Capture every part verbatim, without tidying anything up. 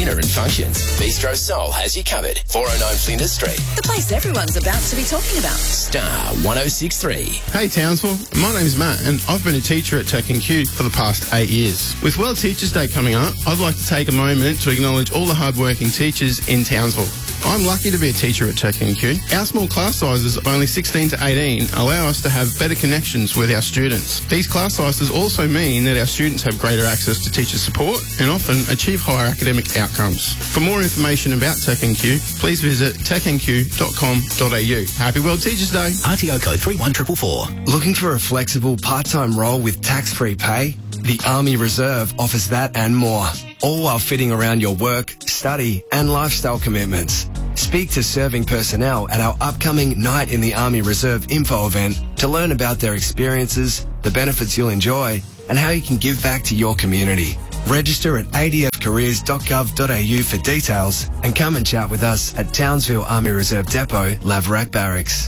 dinner and functions, Bistro Soul has you covered. four oh nine Flinders Street. The place everyone's about to be talking about. Star one oh six three. Hey Townsville, my name's Matt and I've been a teacher at Tech N Q for the past eight years. With World Teachers Day coming up, I'd like to take a moment to acknowledge all the hard-working teachers in Townsville. I'm lucky to be a teacher at Tech N Q. Our small class sizes of only sixteen to eighteen allow us to have better connections with our students. These class sizes also mean that our students have greater access to teacher support and often achieve higher academic outcomes. For more information about Tech N Q, please visit tech n q dot com dot a u. Happy World Teachers Day. R T O code three one four four four. Looking for a flexible part-time role with tax-free pay? The Army Reserve offers that and more, all while fitting around your work, study and lifestyle commitments. Speak to serving personnel at our upcoming Night in the Army Reserve info event to learn about their experiences, the benefits you'll enjoy and how you can give back to your community. Register at a d f careers dot gov dot a u for details and come and chat with us at Townsville Army Reserve Depot, Laverack Barracks.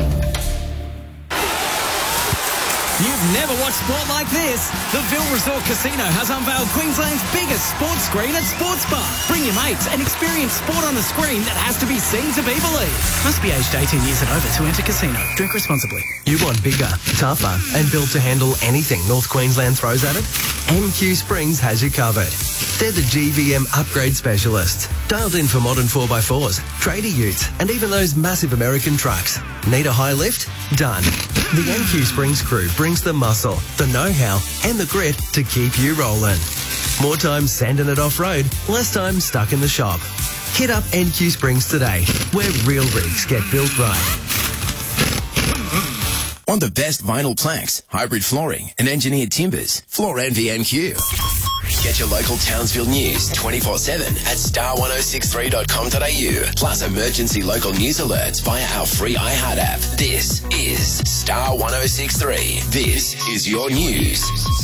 You've never watched sport like this. The Ville Resort Casino has unveiled Queensland's biggest sports screen at Sports Bar. Bring your mates and experience sport on a screen that has to be seen to be believed. Must be aged eighteen years and over to enter casino. Drink responsibly. You want bigger, tougher and built to handle anything North Queensland throws at it? N Q Springs has you covered. They're the G V M upgrade specialists. Dialed in for modern four by fours, trader utes and even those massive American trucks. Need a high lift? Done. The N Q Springs crew brings the muscle, the know-how and the grit to keep you rolling. More time sanding it off-road, less time stuck in the shop. Hit up N Q Springs today, where real rigs get built right. Want the best vinyl planks, hybrid flooring and engineered timbers? Floor Envy N Q. Get your local Townsville news twenty-four seven at star one oh six three dot com dot a u. Plus emergency local news alerts via our free iHeart app. This is Star one oh six three. This is your news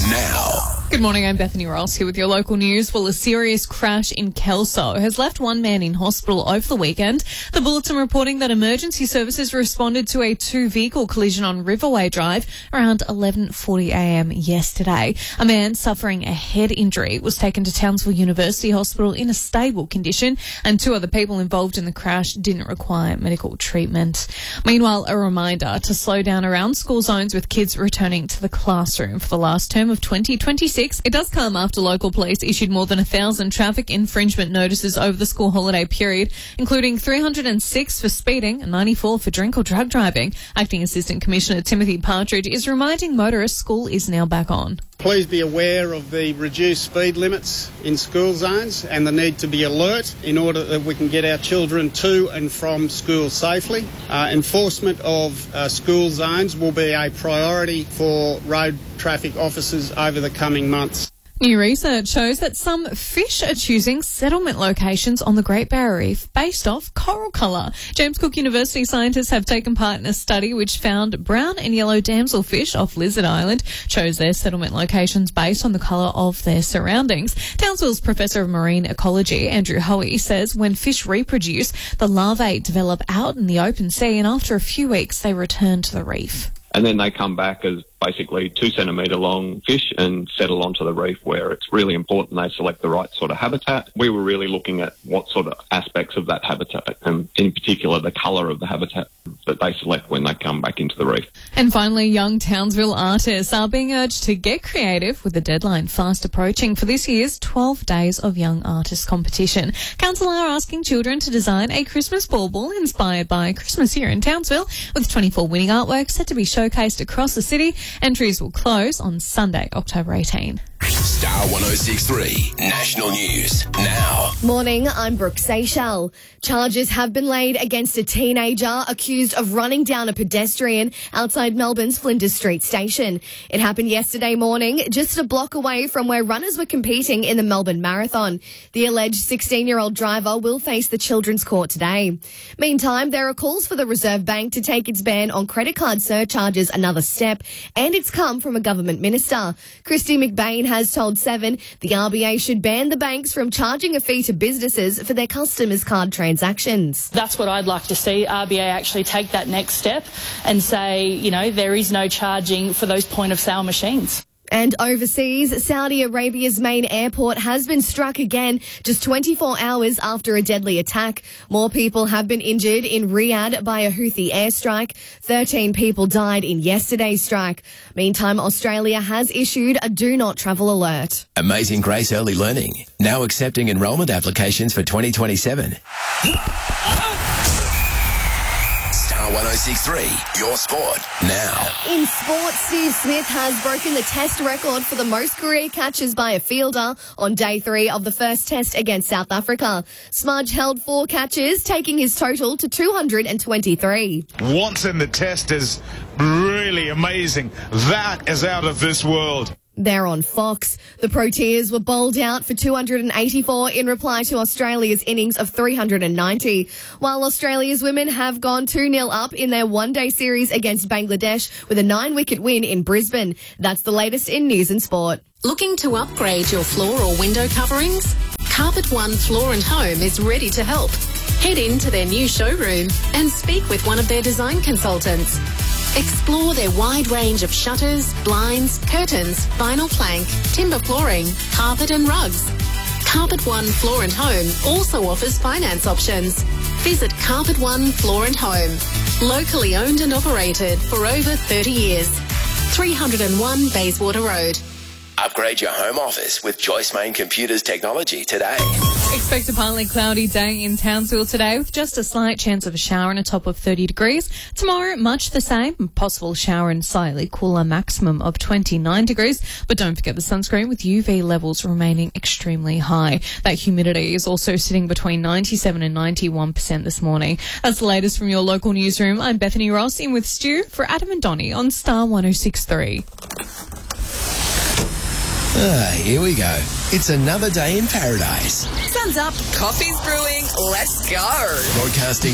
now. Good morning, I'm Bethany Ross here with your local news. Well, a serious crash in Kelso has left one man in hospital over the weekend. The Bulletin reporting that emergency services responded to a two-vehicle collision on Riverway Drive around eleven forty a m yesterday. A man suffering a head injury was taken to Townsville University Hospital in a stable condition, and two other people involved in the crash didn't require medical treatment. Meanwhile, a reminder to slow down around school zones with kids returning to the classroom for the last term of twenty twenty-six. It does come after local police issued more than a thousand traffic infringement notices over the school holiday period, including three hundred six for speeding and ninety-four for drink or drug driving. Acting Assistant Commissioner Timothy Partridge is reminding motorists school is now back on. Please be aware of the reduced speed limits in school zones and the need to be alert in order that we can get our children to and from school safely. Uh, enforcement of uh, school zones will be a priority for road traffic officers over the coming months. New research shows that some fish are choosing settlement locations on the Great Barrier Reef based off coral colour. James Cook University scientists have taken part in a study which found brown and yellow damselfish off Lizard Island chose their settlement locations based on the colour of their surroundings. Townsville's Professor of Marine Ecology, Andrew Hoey, says when fish reproduce, the larvae develop out in the open sea and after a few weeks they return to the reef. And then they come back as basically two centimetre long fish and settle onto the reef where it's really important they select the right sort of habitat. We were really looking at what sort of aspects of that habitat and in particular the colour of the habitat that they select when they come back into the reef. And finally, young Townsville artists are being urged to get creative with the deadline fast approaching for this year's twelve Days of Young Artists competition. Council are asking children to design a Christmas bauble inspired by Christmas here in Townsville, with twenty-four winning artworks set to be showcased across the city. Entries will close on Sunday, October eighteenth. Star one oh six three National News now. Morning, I'm Brooke Seychelles. Charges have been laid against a teenager accused of running down a pedestrian outside Melbourne's Flinders Street station. It happened yesterday morning, just a block away from where runners were competing in the Melbourne Marathon. The alleged sixteen-year-old driver will face the Children's Court today. Meantime, there are calls for the Reserve Bank to take its ban on credit card surcharges another step, and it's come from a government minister. Christy McBain has told Seven the R B A should ban the banks from charging a fee to businesses for their customers' card transactions. That's what I'd like to see, R B A actually take that next step and say, you know, there is no charging for those point-of-sale machines. And overseas, Saudi Arabia's main airport has been struck again just twenty-four hours after a deadly attack. More people have been injured in Riyadh by a Houthi airstrike. thirteen people died in yesterday's strike. Meantime, Australia has issued a do not travel alert. Amazing Grace Early Learning, now accepting enrolment applications for twenty twenty-seven. Star one oh six point three, your sport, now. In sport, Steve Smith has broken the test record for the most career catches by a fielder on day three of the first test against South Africa. Smudge held four catches, taking his total to two hundred twenty-three. What's in the test is really amazing. That is out of this world. There on Fox, the Proteas were bowled out for two hundred eighty-four in reply to Australia's innings of three hundred ninety, while Australia's women have gone two nil up in their one-day series against Bangladesh with a nine-wicket win in Brisbane. That's the latest in news and sport. Looking to upgrade your floor or window coverings? Carpet One Floor and Home is ready to help. Head into their new showroom and speak with one of their design consultants. Explore their wide range of shutters, blinds, curtains, vinyl plank, timber flooring, carpet and rugs. Carpet One Floor and Home also offers finance options. Visit Carpet One Floor and Home. Locally owned and operated for over thirty years. three oh one Bayswater Road. Upgrade your home office with Joyce Main Computers Technology today. Expect a partly cloudy day in Townsville today with just a slight chance of a shower and a top of thirty degrees. Tomorrow, much the same. Possible shower and slightly cooler, maximum of twenty-nine degrees. But don't forget the sunscreen with U V levels remaining extremely high. That humidity is also sitting between ninety-seven and ninety-one percent this morning. That's the latest from your local newsroom. I'm Bethany Ross in with Stu for Adam and Donnie on Star one oh six point three. Ah, here we go. It's another day in paradise. Sun's up, coffee's brewing, let's go. Broadcasting